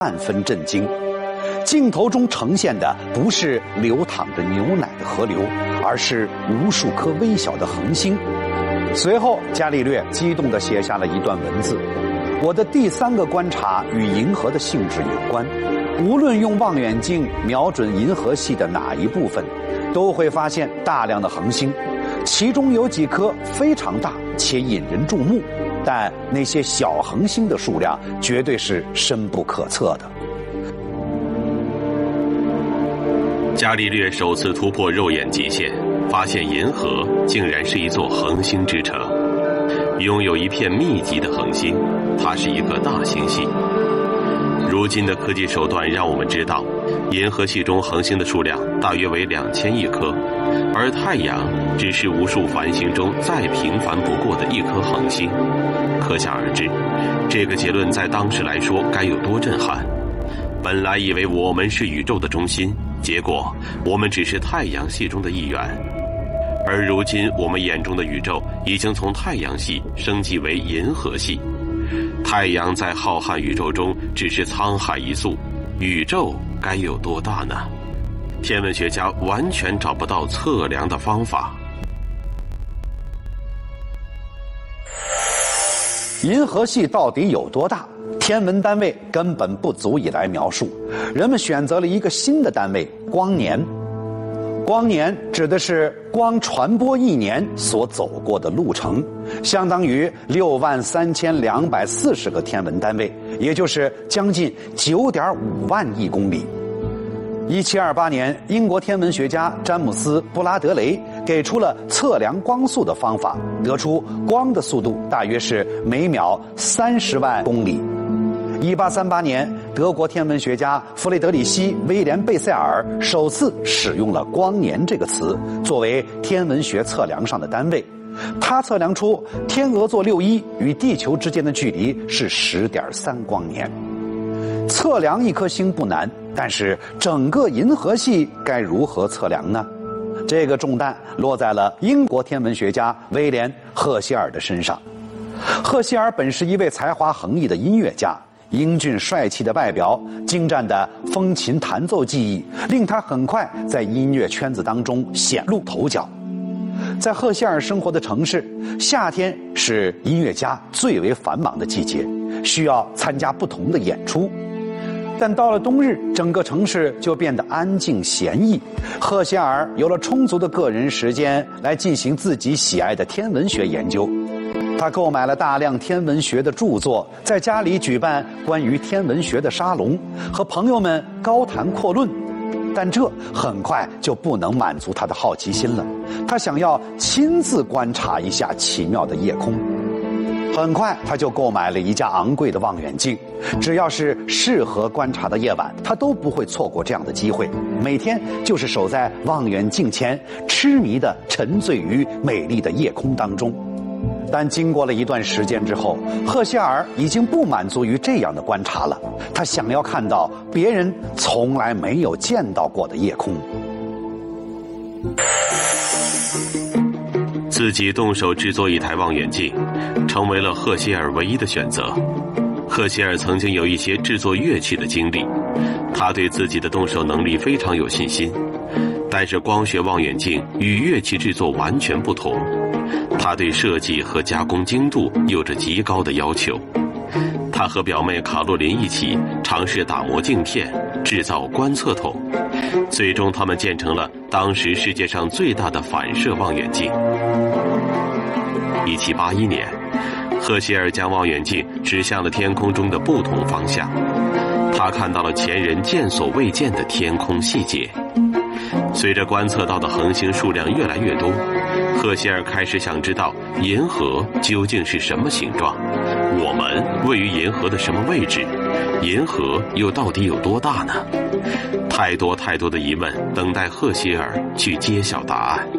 万分震惊。镜头中呈现的不是流淌着牛奶的河流，而是无数颗微小的恒星。随后，伽利略激动地写下了一段文字：我的第3个观察与银河的性质有关。无论用望远镜瞄准银河系的哪一部分，都会发现大量的恒星，其中有几颗非常大且引人注目，但那些小恒星的数量绝对是深不可测的。 伽利略首次突破肉眼极限，发现银河竟然是一座恒星之城，拥有一片密集的恒星，它是一个大星系。如今的科技手段让我们知道，银河系中恒星的数量大约为2000亿颗，而太阳只是无数繁星中再平凡不过的一颗恒星。可想而知，这个结论在当时来说该有多震撼。本来以为我们是宇宙的中心，结果我们只是太阳系中的一员。而如今我们眼中的宇宙已经从太阳系升级为银河系。太阳在浩瀚宇宙中只是沧海一粟，宇宙该有多大呢？天文学家完全找不到测量的方法。 银河系到底有多大？天文单位根本不足以来描述，人们选择了一个新的单位——光年。光年指的是光传播1年所走过的路程，相当于63240个天文单位，也就是将近9.5万亿公里。1728年，英国天文学家詹姆斯·布拉德雷给出了测量光速的方法，得出光的速度大约是每秒30万公里。1838年，德国天文学家弗雷德里希·威廉·贝塞尔首次使用了光年这个词作为天文学测量上的单位。他测量出天鹅座61与地球之间的距离是10.3光年。测量一颗星不难，但是整个银河系该如何测量呢？这个重担落在了英国天文学家威廉·赫歇尔的身上。赫歇尔本是一位才华横溢的音乐家，英俊帅气的外表，精湛的风琴弹奏技艺，令他很快在音乐圈子当中显露头角。在赫歇尔生活的城市，夏天是音乐家最为繁忙的季节，需要参加不同的演出。但到了冬日，整个城市就变得安静闲逸。赫歇尔有了充足的个人时间来进行自己喜爱的天文学研究。他购买了大量天文学的著作，在家里举办关于天文学的沙龙，和朋友们高谈阔论。但这很快就不能满足他的好奇心了，他想要亲自观察一下奇妙的夜空。很快他就购买了一架昂贵的望远镜，只要是适合观察的夜晚，他都不会错过这样的机会，每天就是守在望远镜前，痴迷地沉醉于美丽的夜空当中。但经过了一段时间之后，赫歇尔已经不满足于这样的观察了，他想要看到别人从来没有见到过的夜空。 自己动手制作一台望远镜，成为了赫歇尔唯一的选择。赫歇尔曾经有一些制作乐器的经历，他对自己的动手能力非常有信心。但是光学望远镜与乐器制作完全不同，他对设计和加工精度有着极高的要求。他和表妹卡洛琳一起尝试打磨镜片，制造观测筒，最终他们建成了当时世界上最大的反射望远镜。1781年，赫歇尔将望远镜指向了天空中的不同方向，他看到了前人见所未见的天空细节。随着观测到的恒星数量越来越多，赫歇尔开始想知道银河究竟是什么形状，我们位于银河的什么位置，银河又到底有多大呢？太多太多的疑问等待赫歇尔去揭晓答案。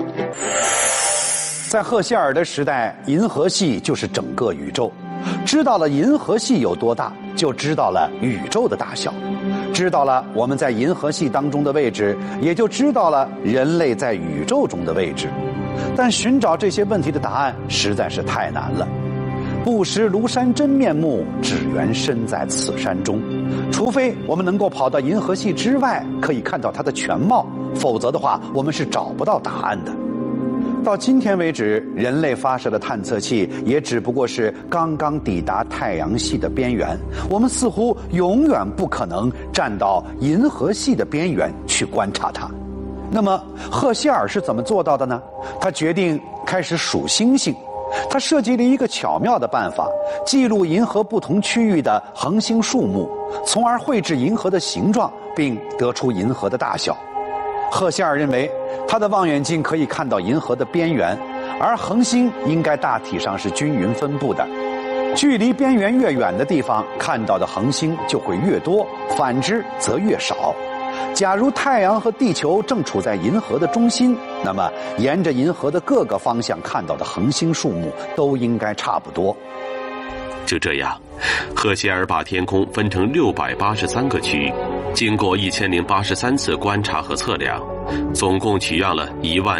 在赫歇尔的时代，银河系就是整个宇宙。知道了银河系有多大，就知道了宇宙的大小。知道了我们在银河系当中的位置，也就知道了人类在宇宙中的位置。但寻找这些问题的答案实在是太难了。不识庐山真面目，只缘身在此山中。 除非我们能够跑到银河系之外，可以看到它的全貌，否则的话，我们是找不到答案的。到今天为止，人类发射的探测器也只不过是刚刚抵达太阳系的边缘，我们似乎永远不可能站到银河系的边缘去观察它。那么赫歇尔是怎么做到的呢？他决定开始数星星。他设计了一个巧妙的办法，记录银河不同区域的恒星数目，从而绘制银河的形状，并得出银河的大小。赫歇尔认为，他的望远镜可以看到银河的边缘，而恒星应该大体上是均匀分布的。距离边缘越远的地方，看到的恒星就会越多，反之则越少。假如太阳和地球正处在银河的中心，那么沿着银河的各个方向看到的恒星数目都应该差不多。 就这样，赫歇尔把天空分成683个区域，经过1083次观察和测量，总共取样了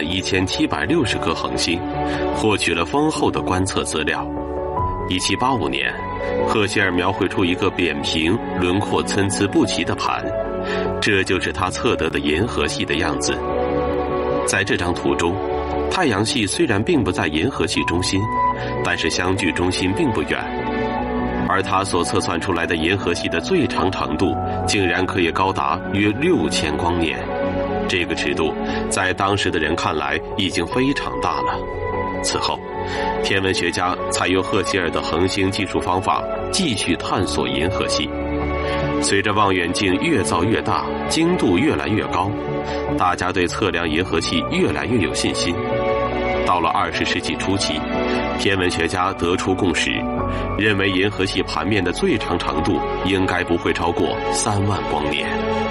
11760颗恒星，获取了丰厚的观测资料。1785年，赫歇尔描绘出一个扁平、轮廓参差不齐的盘，这就是他测得的银河系的样子。在这张图中，太阳系虽然并不在银河系中心，但是相距中心并不远，而他所测算出来的银河系的最长长度竟然可以高达约6000光年。这个尺度在当时的人看来已经非常大了。此后，天文学家采用赫歇尔的恒星计数方法继续探索银河系。随着望远镜越造越大，精度越来越高，大家对测量银河系越来越有信心。到了20世纪初期，天文学家得出共识，认为银河系盘面的最长长度应该不会超过3万光年。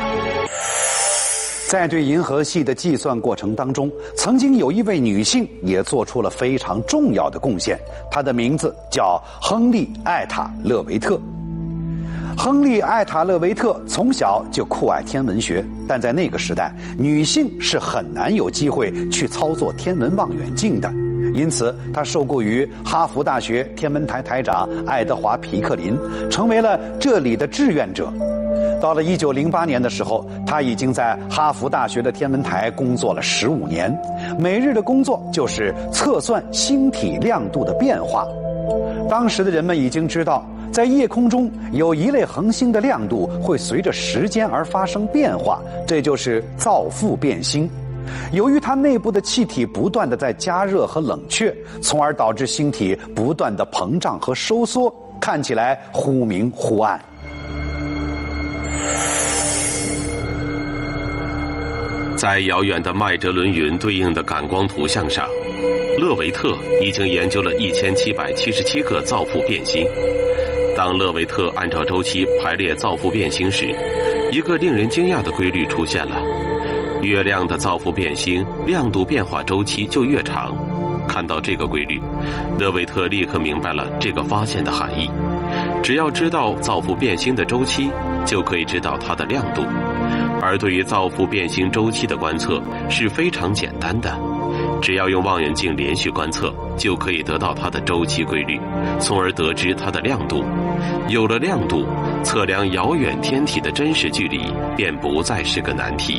在对银河系的计算过程当中，曾经有一位女性也做出了非常重要的贡献，她的名字叫亨利·艾塔勒维特。亨利·艾塔勒维特从小就酷爱天文学，但在那个时代，女性是很难有机会去操作天文望远镜的，因此他受雇于哈佛大学天文台台长爱德华·皮克林，成为了这里的志愿者。到了1908年的时候，他已经在哈佛大学的天文台工作了15年，每日的工作就是测算星体亮度的变化。当时的人们已经知道，在夜空中有一类恒星的亮度会随着时间而发生变化，这就是造父变星。由于它内部的气体不断地在加热和冷却，从而导致星体不断地膨胀和收缩，看起来忽明忽暗。 在遥远的麦哲伦云对应的感光图像上，勒维特已经研究了1777个造父变星。当勒维特按照周期排列造父变星时，一个令人惊讶的规律出现了：越亮的造父变星亮度变化周期就越长。看到这个规律，勒维特立刻明白了这个发现的含义。只要知道造父变星的周期，就可以知道它的亮度。而对于造父变星周期的观测是非常简单的，只要用望远镜连续观测，就可以得到它的周期规律，从而得知它的亮度。有了亮度，测量遥远天体的真实距离便不再是个难题。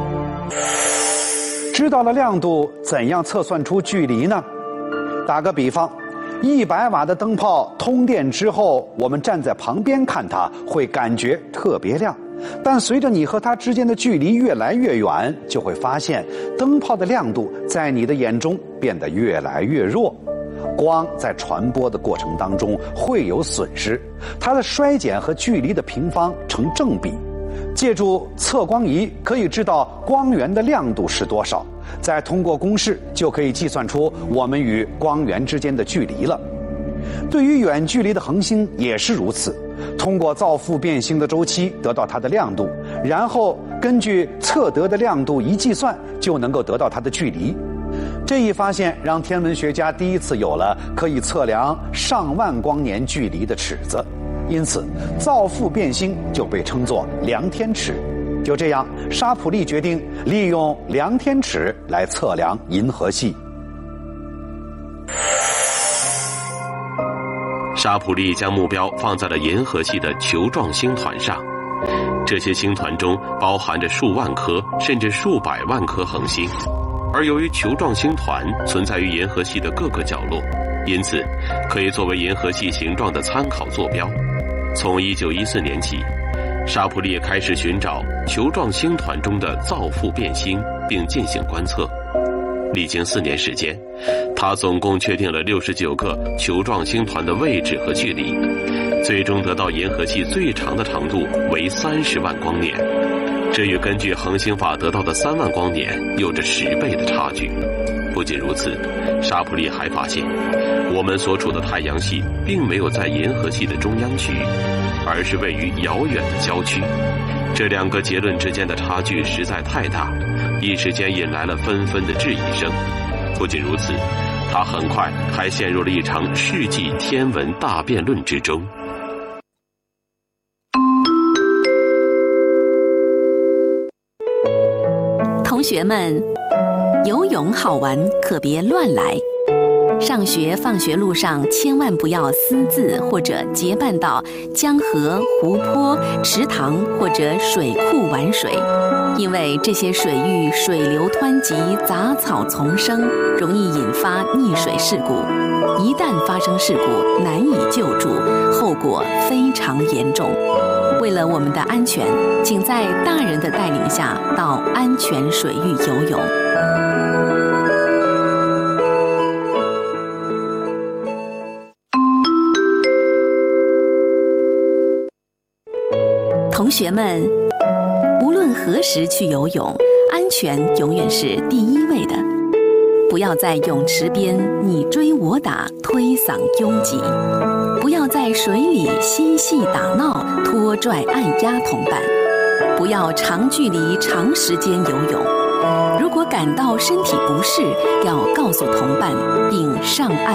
知道了亮度，怎样测算出距离呢？打个比方，100瓦的灯泡通电之后，我们站在旁边看它，会感觉特别亮。但随着你和它之间的距离越来越远，就会发现灯泡的亮度在你的眼中变得越来越弱。光在传播的过程当中会有损失，它的衰减和距离的平方成正比。借助测光仪可以知道光源的亮度是多少，再通过公式就可以计算出我们与光源之间的距离了。对于远距离的恒星也是如此，通过造父变星的周期得到它的亮度，然后根据测得的亮度一计算，就能够得到它的距离。这一发现让天文学家第一次有了可以测量上万光年距离的尺子，因此造父变星就被称作量天尺。就这样，沙普利决定利用量天尺来测量银河系。 沙普利将目标放在了银河系的球状星团上，这些星团中包含着数万颗甚至数百万颗恒星，而由于球状星团存在于银河系的各个角落，因此可以作为银河系形状的参考坐标。从1914年起，沙普利开始寻找球状星团中的造父变星，并进行观测。历经4年时间，他总共确定了69个球状星团的位置和距离，最终得到银河系最长的长度为30万光年，这与根据恒星法得到的3万光年有着10倍的差距。不仅如此，沙普利还发现，我们所处的太阳系并没有在银河系的中央区域，而是位于遥远的郊区。这2个结论之间的差距实在太大，一时间引来了纷纷的质疑声。不仅如此，他很快还陷入了一场世纪天文大辩论之中。 同学们，游泳好玩，可别乱来。上学放学路上千万不要私自或者结伴到江河、湖泊、池塘或者水库玩水，因为这些水域水流湍急，杂草丛生，容易引发溺水事故。一旦发生事故，难以救助，后果非常严重。为了我们的安全，请在大人的带领下到安全水域游泳。同学们，无论何时去游泳，安全永远是第一位的。不要在泳池边你追我打，推搡拥挤；不要在水里嬉戏打闹，拖拽按压同伴；不要长距离长时间游泳。如果感到身体不适，要告诉同伴并上岸